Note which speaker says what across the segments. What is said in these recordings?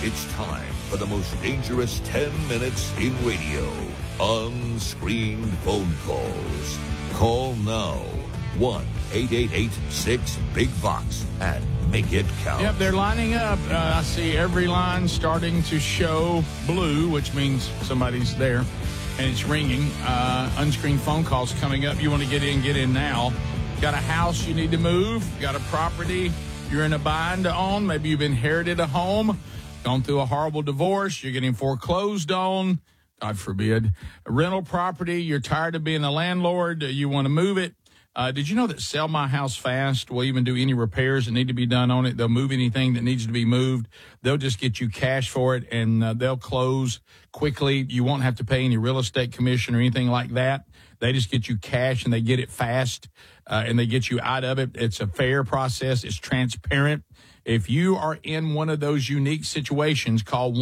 Speaker 1: It's time for the most dangerous 10 minutes in radio. Unscreened phone calls. Call now. 1-888-6-BIG-BOX and make it count.
Speaker 2: Yep, they're lining up. I see every line starting to show blue, which means somebody's there, and it's ringing. Unscreened phone calls coming up. You want to get in now. Got a house you need to move. Got a property you're in a bind to own. Maybe you've inherited a home, gone through a horrible divorce. You're getting foreclosed on. God forbid. A rental property. You're tired of being a landlord. You want to move it. Did you know that Sell My House Fast will even do any repairs that need to be done on it? They'll move anything that needs to be moved. They'll just get you cash for it, and they'll close quickly. You won't have to pay any real estate commission or anything like that. They just get you cash, and they get it fast, and they get you out of it. It's a fair process. It's transparent. If you are in one of those unique situations, call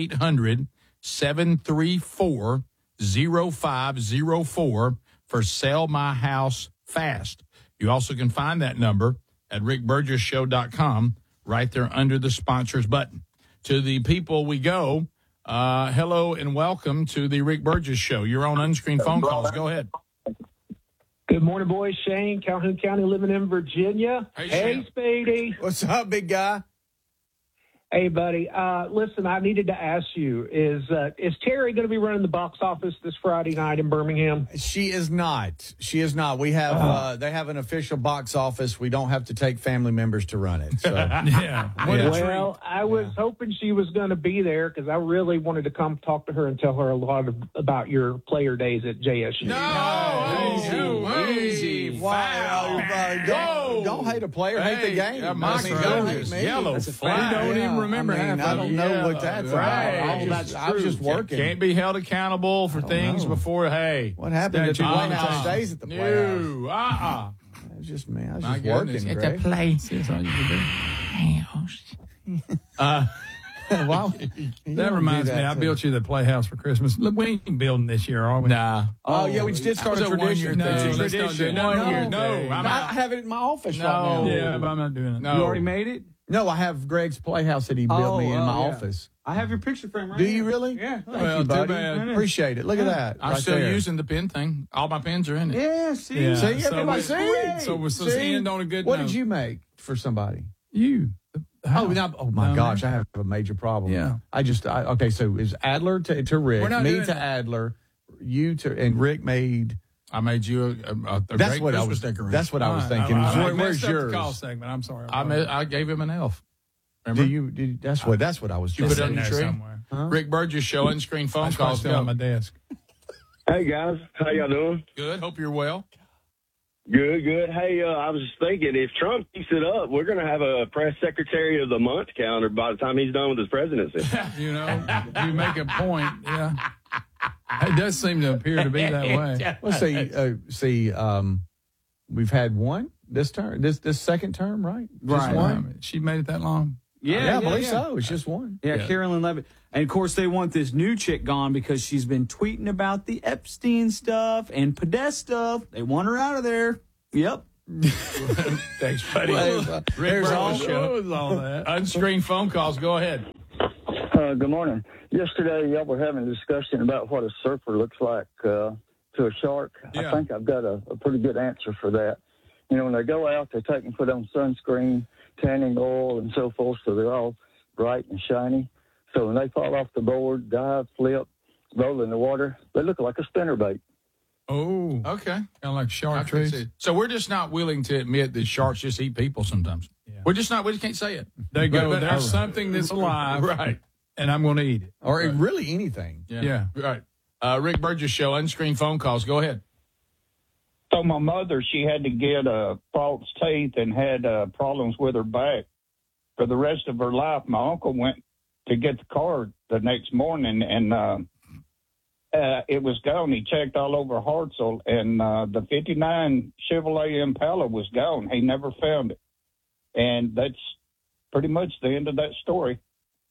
Speaker 2: 1-800-734-0504 for Sell My House Fast. You also can find that number at rickburgesshow.com right there under the sponsors button. To the people we go, hello and welcome to the Rick Burgess Show. You're on Unscreened Phone Calls. Go ahead.
Speaker 3: Good morning, boys. Shane, Calhoun County, living in Virginia.
Speaker 2: Hey,
Speaker 3: Speedy.
Speaker 4: What's up, big guy?
Speaker 3: Hey, buddy. Listen, I needed to ask you, is Terry going to be running the box office this Friday night in Birmingham?
Speaker 4: She is not. She is not. We have they have an official box office. We don't have to take family members to run it. So.
Speaker 2: Yeah.
Speaker 3: Well, I was hoping she was going to be there because I really wanted to come talk to her and tell her a lot about your player days at JSU.
Speaker 2: Easy.
Speaker 4: Wow. Don't hate a player, hate the game.
Speaker 2: Yeah, my goodness. Yellow flag.
Speaker 4: We don't even remember half. I don't know what that's about. I was just working.
Speaker 2: Can't be held accountable for things before. Hey,
Speaker 4: what happened at the White House stays at the Playhouse?
Speaker 2: No,
Speaker 4: It was just me. I was just
Speaker 2: goodness.
Speaker 4: working.
Speaker 2: At the place. That's all you can do.
Speaker 5: That reminds me, I built you the Playhouse for Christmas. Look, we ain't building this year, are we?
Speaker 2: Nah.
Speaker 4: Oh, yeah, we did start a tradition.
Speaker 5: No,
Speaker 4: It's a
Speaker 5: let's
Speaker 4: tradition.
Speaker 5: not do it.
Speaker 2: No.
Speaker 4: I have it in my office right now.
Speaker 5: Yeah, but I'm not doing it.
Speaker 2: No.
Speaker 6: You already made it?
Speaker 4: No, I have Greg's Playhouse that he built me in my office.
Speaker 6: I have your picture frame right
Speaker 4: Do
Speaker 6: here.
Speaker 4: you really?
Speaker 6: Yeah.
Speaker 4: Thank you, buddy. Appreciate it. Look at that.
Speaker 2: I'm
Speaker 4: right
Speaker 2: still
Speaker 4: there.
Speaker 2: using the pen thing. All my pens are in it.
Speaker 6: Yeah, see?
Speaker 5: Yeah.
Speaker 4: See,
Speaker 5: So
Speaker 4: everybody
Speaker 5: it's
Speaker 4: see?
Speaker 5: great. So let's
Speaker 4: See?
Speaker 5: end on a good
Speaker 4: What
Speaker 5: note.
Speaker 4: did you make for somebody?
Speaker 5: You.
Speaker 4: Oh my gosh, I have a major problem.
Speaker 5: Yeah.
Speaker 4: Okay, so is Adler to Rick,
Speaker 5: We're not
Speaker 4: me
Speaker 5: doing
Speaker 4: to
Speaker 5: it.
Speaker 4: Adler, you to, and Rick made.
Speaker 2: I made you a
Speaker 4: That's
Speaker 2: great
Speaker 4: what I was.
Speaker 2: Christmas decoration.
Speaker 4: That's what I was thinking.
Speaker 5: I
Speaker 4: Where's
Speaker 5: messed up
Speaker 4: yours?
Speaker 5: the call segment. I'm sorry.
Speaker 2: I gave him an elf. Remember?
Speaker 4: That's what I was.
Speaker 2: You put it
Speaker 4: thinking.
Speaker 2: on your tree?
Speaker 5: somewhere.
Speaker 2: Rick Burgess Show, Unscreened Phone
Speaker 5: That's
Speaker 2: Calls.
Speaker 5: still on my desk.
Speaker 7: Hey, guys. How y'all doing?
Speaker 2: Good. Hope you're well.
Speaker 7: Good, good. Hey, I was just thinking, if Trump keeps it up, we're going to have a press secretary of the month calendar by the time he's done with his presidency.
Speaker 5: You know, you make a point. Yeah. It does seem to appear to be that way.
Speaker 4: Well, we've had one this term, this second term, right? Just one.
Speaker 5: She made it that long?
Speaker 6: Yeah,
Speaker 4: I believe so. It's just one.
Speaker 6: Yeah, Carolyn Levitt. And, of course, they want this new chick gone because she's been tweeting about the Epstein stuff and Podesta stuff. They want her out of there. Yep.
Speaker 2: Thanks, buddy. Rick Burgess Show.
Speaker 5: all that.
Speaker 2: Unscreened Phone Calls. Go ahead.
Speaker 8: Good morning. Yesterday, y'all were having a discussion about what a surfer looks like to a shark.
Speaker 2: Yeah.
Speaker 8: I think I've got a pretty good answer for that. You know, when they go out, they take and put on sunscreen, tanning oil, and so forth, so they're all bright and shiny. So when they fall off the board, dive, flip, roll in the water, they look like a spinnerbait.
Speaker 5: Oh,
Speaker 2: Okay.
Speaker 5: kind of like
Speaker 2: I
Speaker 5: shark
Speaker 2: can see
Speaker 5: trees.
Speaker 2: it. So we're just not willing to admit that sharks just eat people sometimes.
Speaker 5: Yeah.
Speaker 2: We just can't say it.
Speaker 5: They go,
Speaker 2: But-
Speaker 5: there's something that's alive,
Speaker 2: Right.
Speaker 5: and I'm going to eat it.
Speaker 4: Or really anything.
Speaker 5: Yeah.
Speaker 2: Right. Rick Burgess Show, Unscreened Phone Calls. Go ahead.
Speaker 9: So my mother, she had to get false teeth and had problems with her back for the rest of her life. My uncle went to get the card the next morning, and it was gone. He checked all over Hartselle, and the 59 Chevrolet Impala was gone. He never found it. And that's pretty much the end of that story.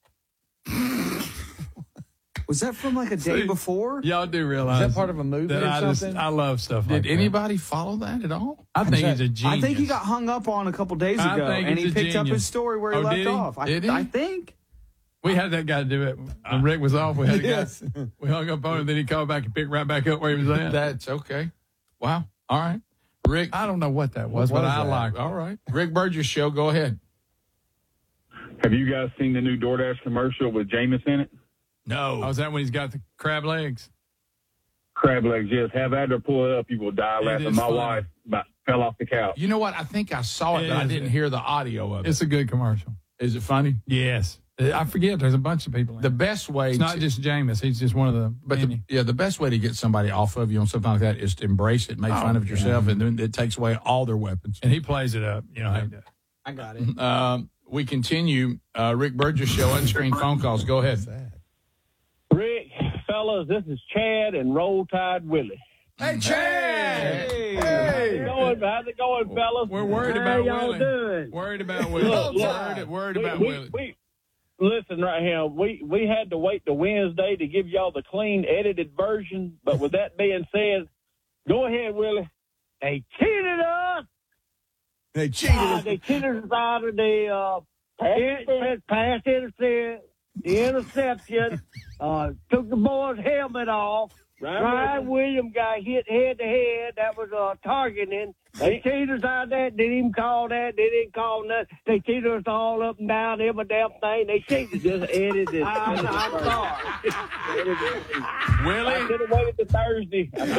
Speaker 6: Was that from like a day before?
Speaker 5: Y'all do realize
Speaker 4: Is that part of a movie
Speaker 5: that
Speaker 4: or
Speaker 5: I
Speaker 4: something?
Speaker 5: I love stuff like
Speaker 2: Did
Speaker 5: that.
Speaker 2: anybody follow that at all?
Speaker 5: I think he's a genius.
Speaker 6: I think he got hung up on a couple days
Speaker 5: I
Speaker 6: ago,
Speaker 5: think
Speaker 6: and
Speaker 5: he's
Speaker 6: he
Speaker 5: a
Speaker 6: picked up
Speaker 5: genius.
Speaker 6: his story where he
Speaker 2: Oh,
Speaker 6: left
Speaker 2: did he?
Speaker 6: off.
Speaker 2: Did he?
Speaker 6: I think.
Speaker 5: We had that guy do it when Rick was off. We had a guy. We hung up on him, then he called back and picked right back up where he was at.
Speaker 2: That's okay. Wow. All right. Rick.
Speaker 5: I don't know what that was, but I like it.
Speaker 2: All right. Rick Burgess Show. Go ahead.
Speaker 10: Have you guys seen the new DoorDash commercial with Jameis in it?
Speaker 2: No.
Speaker 5: Oh, is that when he's got the crab legs?
Speaker 10: Crab legs, yes. Have Adler pull it up. You will die laughing. My wife fell off the couch.
Speaker 2: You know what? I think I saw it, but I didn't hear the audio of it.
Speaker 5: It's a good commercial.
Speaker 2: Is it funny?
Speaker 5: Yes. I forget. There's a bunch of people in
Speaker 2: The
Speaker 5: it.
Speaker 2: best way.
Speaker 5: It's not just Jameis. He's just one of the.
Speaker 2: But the best way to get somebody off of you on something like that is to embrace it, make fun of it yourself, and then it takes away all their weapons.
Speaker 5: And he plays it up. You know how he does.
Speaker 4: I got it.
Speaker 2: We continue. Rick Burgess Show, unscreened phone calls. Go ahead.
Speaker 11: Rick, fellas, this is Chad and Roll Tide Willie.
Speaker 2: Hey, Chad! Hey!
Speaker 11: How's it going, fellas?
Speaker 2: We're worried
Speaker 11: How
Speaker 2: about
Speaker 11: y'all
Speaker 2: Willie.
Speaker 11: Doing?
Speaker 2: Worried about Willie. Worried about Willie.
Speaker 11: Listen right here. We had to wait to Wednesday to give y'all the clean, edited version. But with that being said, go ahead, Willie. They cheated us.
Speaker 4: They cheated us.
Speaker 11: They cheated us out of the pass interference, the interception. Took the boy's helmet off. Ryan Williams got hit head to head. That was targeting. They cheated us out of that. Didn't even call that. They didn't call nothing. They cheated us all up and down every damn thing. They cheated. Just edited. I'm sorry.
Speaker 2: Willie?
Speaker 11: I should have waited to Thursday.
Speaker 2: No,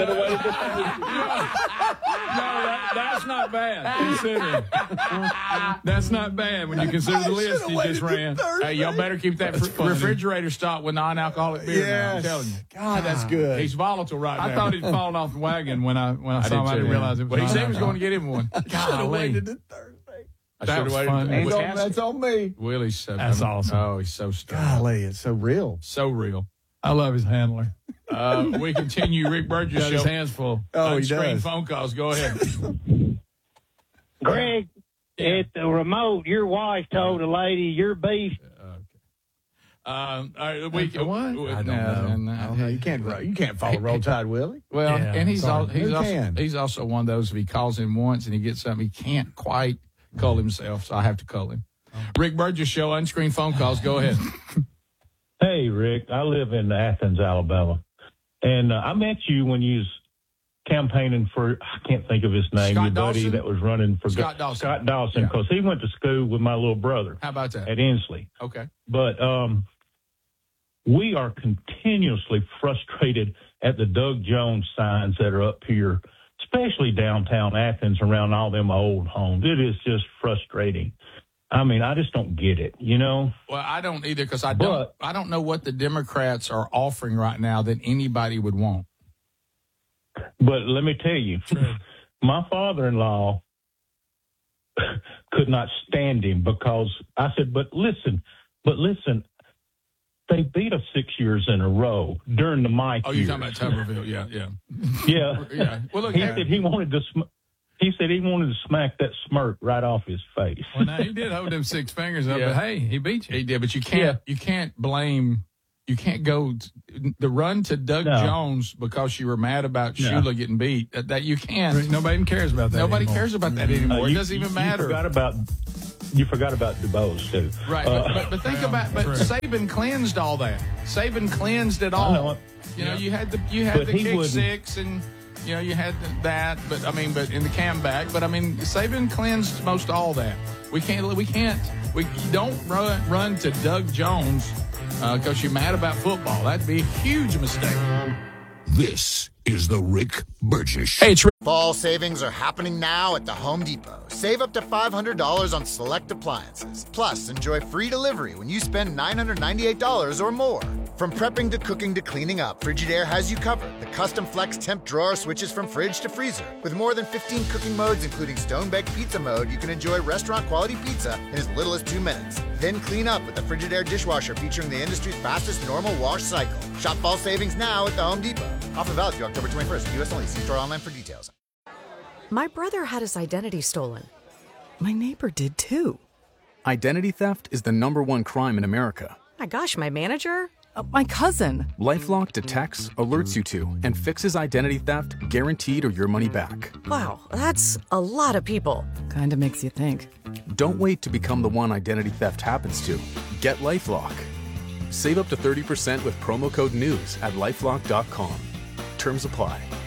Speaker 2: that's not bad. Consider. That's not bad when you consider the list you just ran. Hey, y'all better keep that refrigerator stocked with non-alcoholic beer. Now, I'm telling you.
Speaker 4: God, that's good.
Speaker 2: He's volatile right now.
Speaker 5: I thought he'd fallen off the wagon when I saw him. I didn't realize it was.
Speaker 2: But he said he was going to get him one.
Speaker 4: Should have waited to Thursday.
Speaker 2: That was funny.
Speaker 4: That's on me.
Speaker 2: Willie's so
Speaker 5: That's awesome.
Speaker 2: Oh, he's so strong.
Speaker 4: Golly, it's so real.
Speaker 2: So real.
Speaker 5: I love his handler.
Speaker 2: We continue. Rick Burgess
Speaker 5: Got
Speaker 2: Show.
Speaker 5: his hands full.
Speaker 4: Oh, he
Speaker 2: Unscreened
Speaker 4: does.
Speaker 2: phone calls. Go ahead.
Speaker 11: Greg, at the remote, your wife told a lady you're beef.
Speaker 2: What?
Speaker 4: I don't know. You can't follow Roll Tide Willie.
Speaker 2: Well, and he's
Speaker 4: can?
Speaker 2: he's also one of those, if he calls him once and he gets something, he can't quite call himself, so I have to call him. Rick Burgess Show, unscreened phone calls. Go ahead.
Speaker 12: Hey, Rick. I live in Athens, Alabama. And I met you when you was campaigning for, I can't think of his name,
Speaker 2: Scott
Speaker 12: your buddy
Speaker 2: Dawson?
Speaker 12: that was running for
Speaker 2: Scott Dawson.
Speaker 12: Scott Dawson, because he went to school with my little brother
Speaker 2: How about that?
Speaker 12: at Inslee.
Speaker 2: Okay.
Speaker 12: But we are continuously frustrated at the Doug Jones signs that are up here, especially downtown Athens around all them old homes. It is just frustrating. I mean, I just don't get it, you know?
Speaker 2: Well, I don't either, because I don't know what the Democrats are offering right now that anybody would want.
Speaker 12: But let me tell you, my father-in-law could not stand him because I said, but listen, they beat us 6 years in a row during the Mike
Speaker 2: Oh, you're
Speaker 12: years.
Speaker 2: talking about Tuberville. Yeah.
Speaker 12: Yeah.
Speaker 2: Well, look,
Speaker 12: he said he wanted to smack that smirk right off his face.
Speaker 5: Well, now he did hold them 6 fingers up,
Speaker 2: Yeah.
Speaker 5: but hey, he beat you.
Speaker 2: He did, but you can't blame. You can't go the run to Doug Jones because you were mad about Shula getting beat. That you can't.
Speaker 5: Nobody even cares about that.
Speaker 2: Nobody
Speaker 5: anymore.
Speaker 2: cares about that anymore. It doesn't even matter.
Speaker 12: You forgot about DuBose too.
Speaker 2: Right, but think about. But Saban cleansed all that. Saban cleansed it all.
Speaker 12: I know it.
Speaker 2: You know, you had the
Speaker 12: But he
Speaker 2: kick
Speaker 12: wouldn't.
Speaker 2: six, and you know you had that. But in the comeback. But I mean, Saban cleansed most all that. We don't run to Doug Jones because you're mad about football. That'd be a huge mistake.
Speaker 1: This is the Rick Burgess Show.
Speaker 2: Hey, it's
Speaker 13: Fall savings are happening now at the Home Depot. Save up to $500 on select appliances. Plus, enjoy free delivery when you spend $998 or more. From prepping to cooking to cleaning up, Frigidaire has you covered. The custom flex temp drawer switches from fridge to freezer. With more than 15 cooking modes, including stone-baked pizza mode, you can enjoy restaurant-quality pizza in as little as 2 minutes. Then clean up with the Frigidaire dishwasher featuring the industry's fastest normal wash cycle. Shop fall savings now at the Home Depot. Offer valid through October 21st. U.S. only. See store online for details.
Speaker 14: My brother had his identity stolen. My neighbor did too.
Speaker 15: Identity theft is the #1 crime in America.
Speaker 14: My gosh, my manager? My cousin.
Speaker 15: LifeLock detects, alerts you to, and fixes identity theft guaranteed or your money back.
Speaker 14: Wow, that's a lot of people. Kinda makes you think.
Speaker 15: Don't wait to become the one identity theft happens to. Get LifeLock. Save up to 30% with promo code NEWS at LifeLock.com. Terms apply.